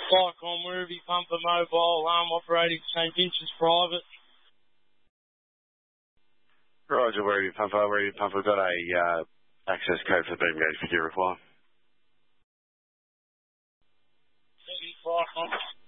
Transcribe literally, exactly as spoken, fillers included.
Flycom Werribee Pumper Mobile, um, operating St Vincent's Private. Roger, Werribee Pumper, Werribee Pumper, got a uh, access code for the beam gauge. Could you require? Flycom.